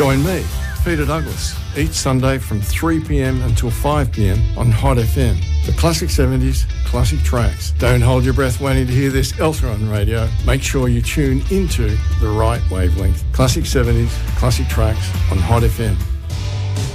Join me, Peter Douglas, each Sunday from 3pm until 5pm on Hot FM. The classic 70s, classic tracks. Don't hold your breath waiting to hear this elsewhere on radio. Make sure you tune into the right wavelength. Classic 70s, classic tracks on Hot FM.